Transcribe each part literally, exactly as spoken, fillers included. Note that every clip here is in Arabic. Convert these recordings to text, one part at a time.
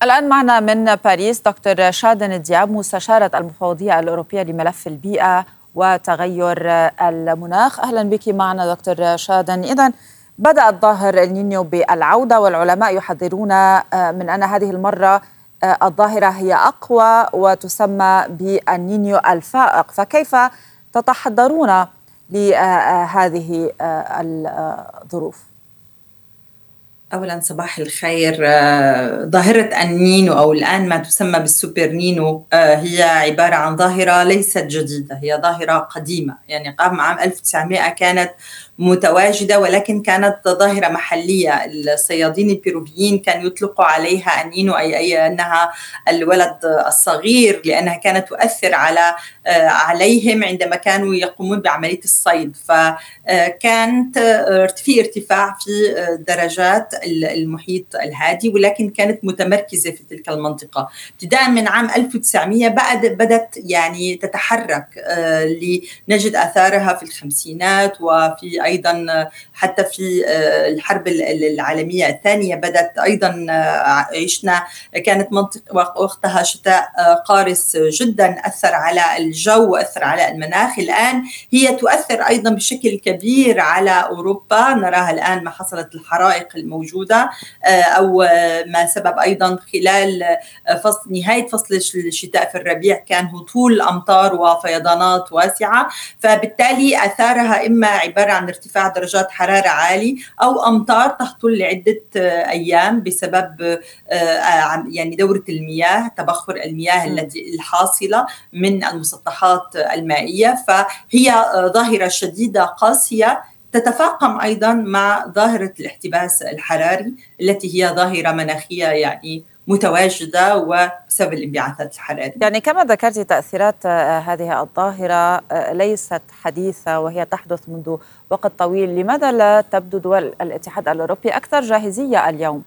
الآن معنا من باريس دكتور شادن دياب، مستشارة المفوضية الأوروبية لملف البيئة وتغير المناخ. أهلا بك معنا دكتور شادن. إذن بدأت ظاهر النينيو بالعودة، والعلماء يحذرون من أن هذه المرة الظاهرة هي أقوى وتسمى بالنينيو الفائق، فكيف تتحضرون لهذه الظروف؟ أولاً صباح الخير. ظاهرة النينو أو الآن ما تسمى بالسوبر نينو هي عبارة عن ظاهرة ليست جديدة، هي ظاهرة قديمة، يعني قبل عام ألف وتسعمائة كانت متواجدة، ولكن كانت ظاهرة محلية. الصيادين البيروفيين كانوا يطلقوا عليها النينو أي, أي أنها الولد الصغير، لأنها كانت تؤثر على عليهم عندما كانوا يقومون بعملية الصيد. فكانت في ارتفاع في درجات المحيط الهادي، ولكن كانت متمركزة في تلك المنطقة. ابتداء من عام ألف وتسعمائة بعد بدأت يعني تتحرك، لنجد آثارها في الخمسينات، وفي أيضا حتى في الحرب العالمية الثانية بدأت أيضا. عشنا كانت منطقة وقتها شتاء قارس جدا، أثر على الجو وأثر على المناخ. الآن هي تؤثر أيضا بشكل كبير على أوروبا، نراها الآن ما حصلت الحرائق الموجودة، أو ما سبب أيضا خلال فصل نهاية فصل الشتاء في الربيع كان هطول أمطار وفيضانات واسعة، فبالتالي أثارها إما عبارة عن ارتفاع درجات حرارة عالي أو أمطار تهطل لعدة أيام بسبب يعني دورة المياه، تبخر المياه التي الحاصلة من المسطحات المائية. فهي ظاهرة شديدة قاسية تتفاقم أيضا مع ظاهرة الاحتباس الحراري التي هي ظاهرة مناخية يعني متواجدة وبسبب الانبعاثات الحرارية. يعني كما ذكرت تأثيرات هذه الظاهرة ليست حديثة وهي تحدث منذ وقت طويل، لماذا لا تبدو دول الاتحاد الأوروبي أكثر جاهزية اليوم؟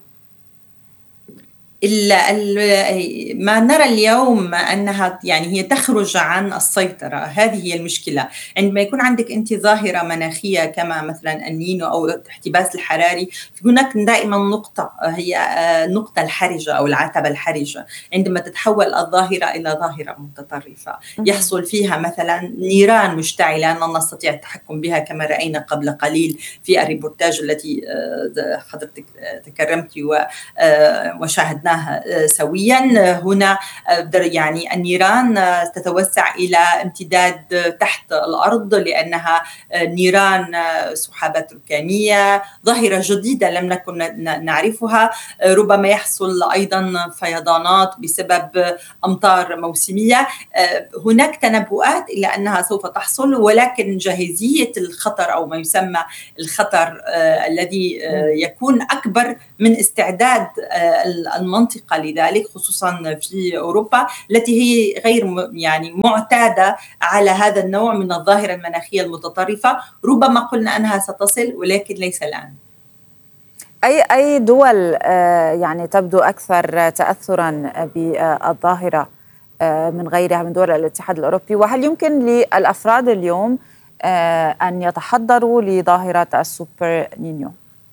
ما نرى اليوم أنها يعني هي تخرج عن السيطرة، هذه هي المشكلة. عندما يكون عندك أنت ظاهرة مناخية كما مثلا النينو أو الاحتباس الحراري، هناك دائما نقطة هي النقطة الحرجة أو العتبة الحرجة، عندما تتحول الظاهرة إلى ظاهرة متطرفة يحصل فيها مثلا نيران مشتعلة لا نستطيع التحكم بها، كما رأينا قبل قليل في الريبورتاج التي حضرتك تكرمت وشاهدنا سويا. هنا يعني النيران تتوسع إلى امتداد تحت الأرض، لأنها نيران سحابات بركانية، ظاهرة جديدة لم نكن نعرفها. ربما يحصل أيضا فيضانات بسبب أمطار موسمية. هناك تنبؤات إلى أنها سوف تحصل، ولكن جاهزية الخطر أو ما يسمى الخطر الذي يكون أكبر من استعداد المنطقة لذلك، خصوصا في أوروبا التي هي غير يعني معتادة على هذا النوع من الظاهرة المناخية المتطرفة. ربما قلنا أنها ستصل ولكن ليس الآن. أي أي دول يعني تبدو أكثر تأثرا بالظاهرة من غيرها من دول الاتحاد الأوروبي؟ وهل يمكن للأفراد اليوم أن يتحضروا لظاهرة السوبر نينيو؟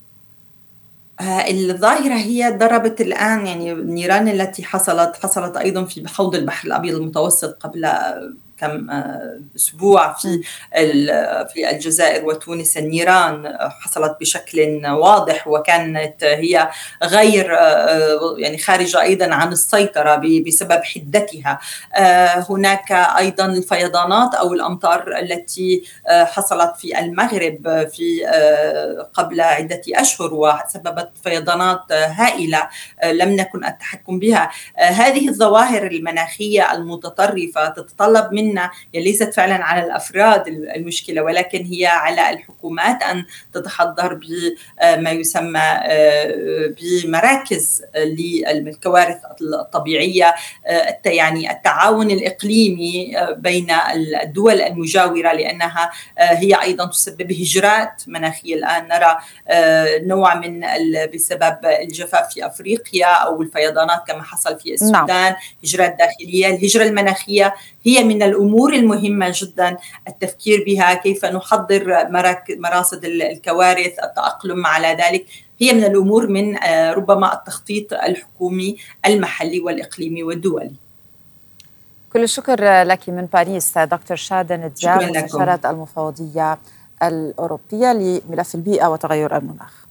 الظاهرة هي ضربت الآن، يعني النيران التي حصلت حصلت أيضا في حوض البحر الأبيض المتوسط قبل كم أسبوع في في الجزائر وتونس. النيران حصلت بشكل واضح وكانت هي غير يعني خارجة أيضا عن السيطرة بسبب حدتها. هناك أيضا الفيضانات أو الأمطار التي حصلت في المغرب في قبل عدة أشهر وسببت فيضانات هائلة لم نكن التحكم بها. هذه الظواهر المناخية المتطرفة تتطلب منا، يعني ليست فعلا على الأفراد المشكلة، ولكن هي على الحكومات أن تتحضر بما يسمى بمراكز للكوارث الطبيعية، يعني التعاون الإقليمي بين الدول المجاورة، لأنها هي أيضا تسبب هجرات مناخية. الآن نرى نوع من بسبب الجفاف في أفريقيا أو الفيضانات كما حصل في السودان. نعم. هجرات داخلية. الهجرة المناخية هي من الأمور المهمة جدا التفكير بها، كيف نحضر مراصد الكوارث، التأقلم على ذلك. هي من الأمور من ربما التخطيط الحكومي المحلي والإقليمي والدولي. كل الشكر لك من باريس دكتور شادن دياب، مستشارة المفوضية الأوروبية لملف البيئة وتغير المناخ.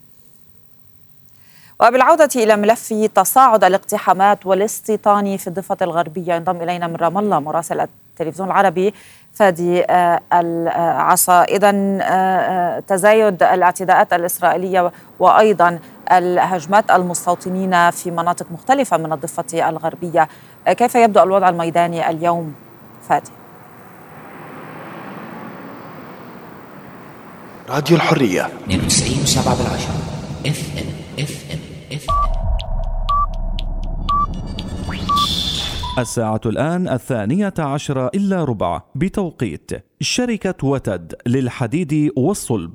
وبالعودة إلى ملف تصاعد الاقتحامات والاستيطان في الضفة الغربية، ينضم إلينا من رام الله مراسل التلفزيون العربي فادي العصا. إذن تزايد الاعتداءات الإسرائيلية وأيضا الهجمات المستوطنين في مناطق مختلفة من الضفة الغربية، كيف يبدو الوضع الميداني اليوم فادي؟ راديو الحرية اثنين وتسعين فاصلة سبعة بالعشرة اف ام اف ام اف ام. الساعة الآن الثانية عشرة إلا ربع بتوقيت شركة وتد للحديد والصلب.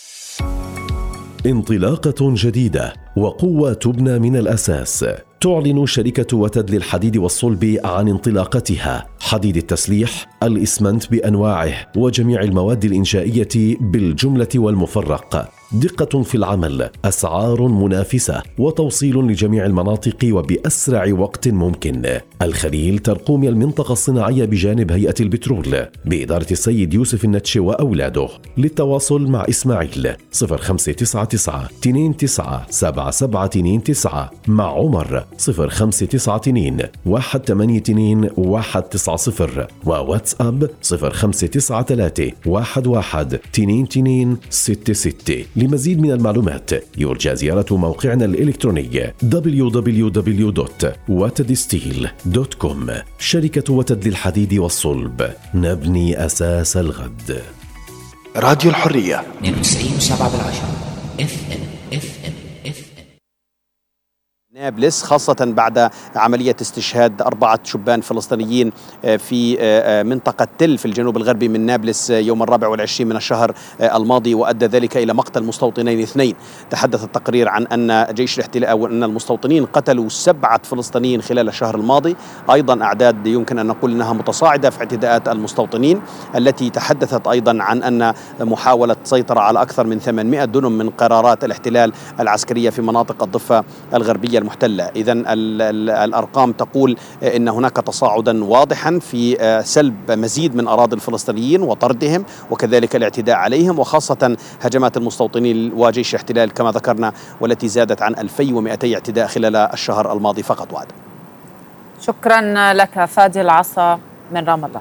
انطلاقة جديدة وقوة تبنى من الأساس. تعلن شركة وتد للحديد والصلب عن انطلاقتها حديد التسليح، الإسمنت بأنواعه وجميع المواد الإنشائية بالجملة والمفرق. دقة في العمل، أسعار منافسة، وتوصيل لجميع المناطق وبأسرع وقت ممكن. الخليل ترقوم المنطقة الصناعية بجانب هيئة البترول بإدارة السيد يوسف النتش وأولاده. للتواصل مع إسماعيل صفر خمسة تسعة تسعة اثنين تسعة سبعة سبعة اثنين تسعة، مع عمر صفر خمسة تسعة اثنين واحد ثمانية اثنين واحد تسعة صفر، وواتساب صفر خمسة تسعة ثلاثة واحد واحد اثنين اثنين ستة ستة. لمزيد من المعلومات يرجى زيارة موقعنا الإلكتروني دبليو دبليو دبليو دوت وتد ستيل دوت كوم. شركة وتد للحديد والصلب، نبني أساس الغد. راديو الحرية اثنين وتسعين فاصلة سبعة بالعشرة اف ام اف ام اف ام. نابلس، خاصة بعد عملية استشهاد أربعة شبان فلسطينيين في منطقة تل في الجنوب الغربي من نابلس يوم الرابع والعشرين من الشهر الماضي، وأدى ذلك إلى مقتل مستوطنين اثنين. تحدث التقرير عن أن جيش الاحتلال أو أن المستوطنين قتلوا سبعة فلسطينيين خلال الشهر الماضي. أيضا أعداد يمكن أن نقول أنها متصاعدة في اعتداءات المستوطنين، التي تحدثت أيضا عن أن محاولة سيطرة على أكثر من ثمانمائة دنم من قرارات الاحتلال العسكرية في مناطق الضفة الغربية المحتلة. إذن الأرقام تقول أن هناك تصاعدا واضحا في سلب مزيد من أراضي الفلسطينيين وطردهم، وكذلك الاعتداء عليهم، وخاصة هجمات المستوطنين وجيش الاحتلال كما ذكرنا، والتي زادت عن ألفين ومئتي اعتداء خلال الشهر الماضي فقط. وعد. شكرا لك فادي العصا من رام الله.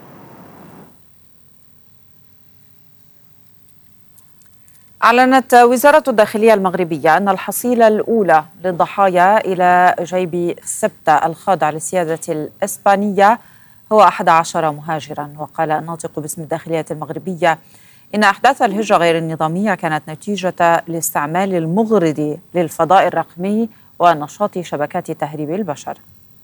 أعلنت وزارة الداخلية المغربية أن الحصيلة الأولى للضحايا إلى جيب سبتة الخاضع للسيادة الإسبانية هو أحد عشر مهاجرا. وقال الناطق باسم الداخلية المغربية إن أحداث الهجرة غير النظامية كانت نتيجة لاستعمال المغرض للفضاء الرقمي ونشاط شبكات تهريب البشر.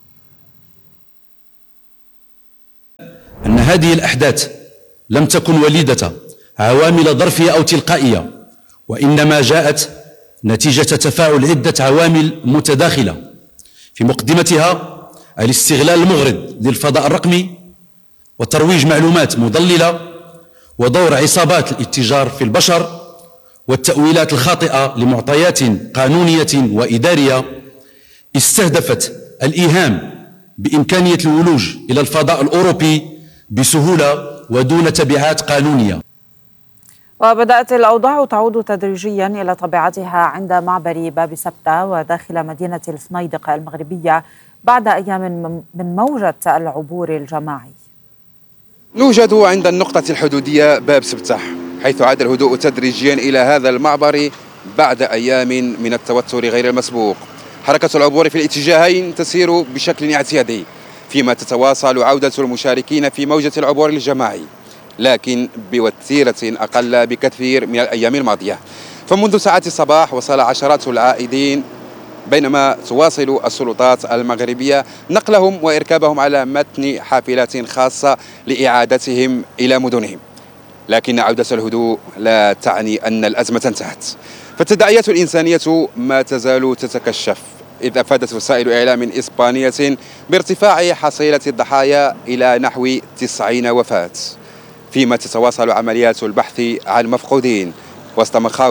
أن هذه الأحداث لم تكن وليدة عوامل ظرفية أو تلقائية، وإنما جاءت نتيجة تفاعل عدة عوامل متداخلة، في مقدمتها الاستغلال المغرض للفضاء الرقمي وترويج معلومات مضللة ودور عصابات الاتجار في البشر والتأويلات الخاطئة لمعطيات قانونية وإدارية استهدفت الإيهام بإمكانية الولوج إلى الفضاء الأوروبي بسهولة ودون تبعات قانونية. وبدأت الأوضاع تعود تدريجيا إلى طبيعتها عند معبر باب سبتة وداخل مدينة الفنيدق المغربية بعد أيام من موجة العبور الجماعي. نوجد عند النقطة الحدودية باب سبتة، حيث عاد الهدوء تدريجيا إلى هذا المعبر بعد أيام من التوتر غير المسبوق. حركة العبور في الاتجاهين تسير بشكل اعتيادي، فيما تتواصل عودة المشاركين في موجة العبور الجماعي، لكن بوتيرة أقل بكثير من الأيام الماضية. فمنذ ساعات الصباح وصل عشرات العائدين، بينما تواصل السلطات المغربية نقلهم وإركابهم على متن حافلات خاصة لإعادتهم إلى مدنهم. لكن عودة الهدوء لا تعني أن الأزمة انتهت، فالتداعيات الإنسانية ما تزال تتكشف، إذ أفادت وسائل إعلام إسبانية بارتفاع حصيلة الضحايا إلى نحو تسعين وفاة، فيما تتواصل عمليات البحث عن مفقودين وسط مخاوف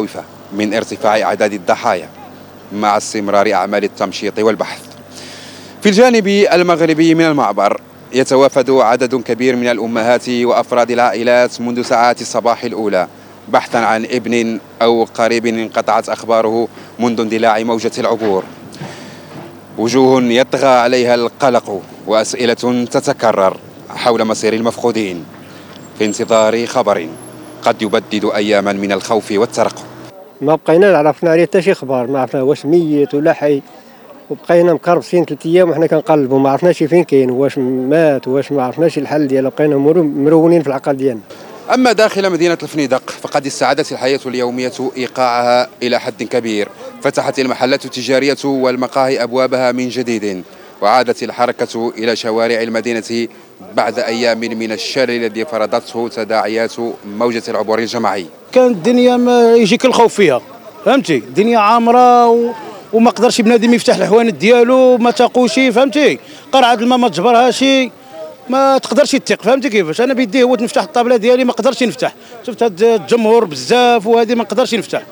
من ارتفاع أعداد الضحايا مع استمرار أعمال التمشيط والبحث. في الجانب المغربي من المعبر يتوافد عدد كبير من الأمهات وأفراد العائلات منذ ساعات الصباح الأولى بحثا عن ابن أو قريب انقطعت أخباره منذ اندلاع موجة العبور. وجوه يطغى عليها القلق وأسئلة تتكرر حول مصير المفقودين في انتظار خبر قد يبدد أياما من الخوف والترقب. ما بقينا عرفنا عليه حتى شي خبر، ما عرفنا واش ميت ولا حي، وبقينا مكربسين ثلاث ايام وحنا كنقلبوا ما عرفناش فين كاين، واش مات واش ما عرفناش الحل ديالو، بقينا مرونين في العقل ديالنا. أما داخل مدينة الفنيدق فقد استعادت الحياة اليومية إيقاعها إلى حد كبير، فتحت المحلات التجارية والمقاهي أبوابها من جديد، وعادت الحركة إلى شوارع المدينة بعد أيام من الشلل الذي فرضته تداعيات موجة العبور الجماعي. كانت الدنيا ما يجيك الخوف فيها، فهمتي؟ الدنيا عامرة و... وما قدرش بنادم يفتح الحوانت ديالو، ما تاقوشي، فهمتي؟ قرعة الماء ما تجبرهاش، ما تقدرش تثق، فهمتي كيفاش؟ انا بيدي هو نفتح الطابله ديالي ما قدرش نفتح، شفت هذا الجمهور بزاف وهذه ما قدرش نفتح.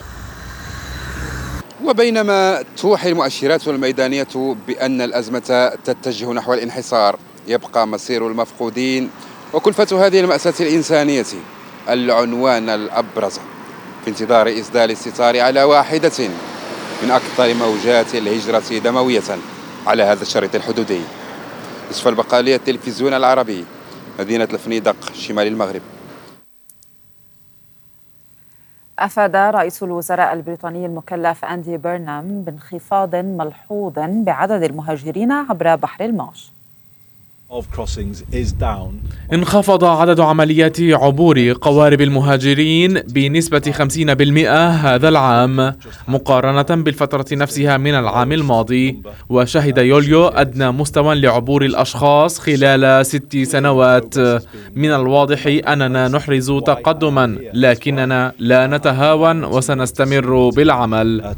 وبينما توحي المؤشرات الميدانيه بان الازمه تتجه نحو الانحصار، يبقى مصير المفقودين وكلفة هذه المأساة الإنسانية العنوان الأبرز في انتظار إسدال الستار على واحدة من أكثر موجات الهجرة دموية على هذا الشريط الحدودي. يوسف البقالي، التلفزيون العربي، مدينة الفنيدق، شمال المغرب. أفاد رئيس الوزراء البريطاني المكلف أندي بيرنام بانخفاض ملحوظ بعدد المهاجرين عبر بحر المانش. انخفض عدد عمليات عبور قوارب المهاجرين بنسبة خمسين بالمئة هذا العام مقارنة بالفترة نفسها من العام الماضي، وشهد يوليو أدنى مستوى لعبور الأشخاص خلال ست سنوات. من الواضح أننا نحرز تقدما، لكننا لا نتهاون وسنستمر بالعمل.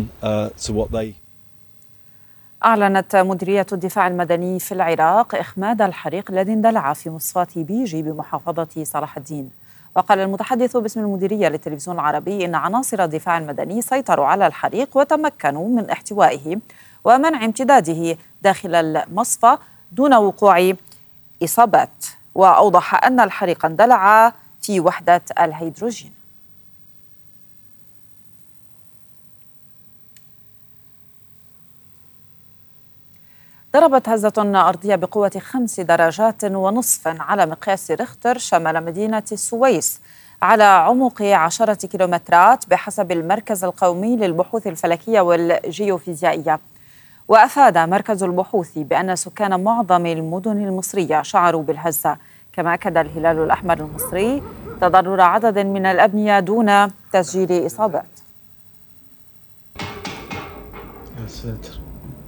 أعلنت مديرية الدفاع المدني في العراق إخماد الحريق الذي اندلع في مصفاة بيجي بمحافظة صلاح الدين. وقال المتحدث باسم المديرية للتلفزيون العربي إن عناصر الدفاع المدني سيطروا على الحريق وتمكنوا من احتوائه ومنع امتداده داخل المصفى دون وقوع إصابات. وأوضح أن الحريق اندلع في وحدة الهيدروجين. ضربت هزة أرضية بقوة خمس درجات ونصف على مقياس ريختر شمال مدينة السويس على عمق عشرة كيلومترات بحسب المركز القومي للبحوث الفلكية والجيوفيزيائية. وأفاد مركز البحوث بأن سكان معظم المدن المصرية شعروا بالهزة. كما أكد الهلال الأحمر المصري تضرر عدد من الأبنية دون تسجيل إصابات. يا ساتر.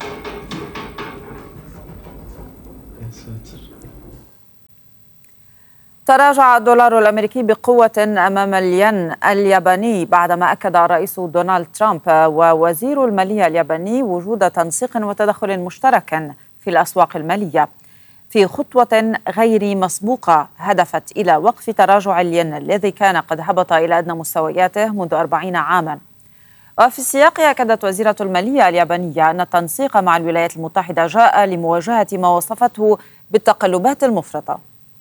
تراجع الدولار الأمريكي بقوة أمام الين الياباني بعدما أكد الرئيس دونالد ترامب ووزير المالية الياباني وجود تنسيق وتدخل مشترك في الأسواق المالية في خطوة غير مسبوقة هدفت إلى وقف تراجع الين الذي كان قد هبط إلى أدنى مستوياته منذ أربعين عاما. وفي السياق أكدت وزيرة المالية اليابانية أن التنسيق مع الولايات المتحدة جاء لمواجهة ما وصفته بالتقلبات المفرطة.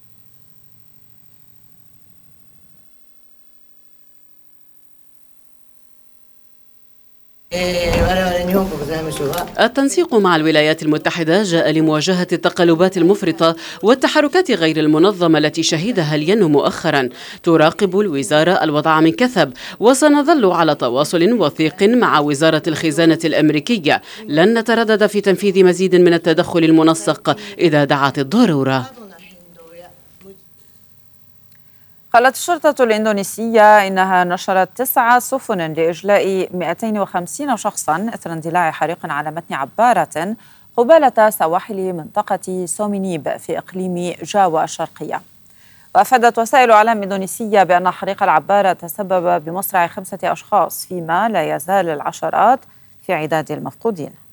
التنسيق مع الولايات المتحدة جاء لمواجهة التقلبات المفرطة والتحركات غير المنظمة التي شهدها الين مؤخرا. تراقب الوزارة الوضع من كثب، وسنظل على تواصل وثيق مع وزارة الخزانة الأمريكية. لن نتردد في تنفيذ مزيد من التدخل المنسق إذا دعت الضرورة. قالت الشرطة الإندونيسية إنها نشرت تسع سفن لإجلاء مئتين وخمسين شخصاً إثر اندلاع حريق على متن عبارة قبالة سواحل منطقة سومينيب في إقليم جاوا الشرقية. وأفادت وسائل إعلام إندونيسية بأن حريق العبارة تسبب بمصرع خمسة أشخاص، فيما لا يزال العشرات في عداد المفقودين.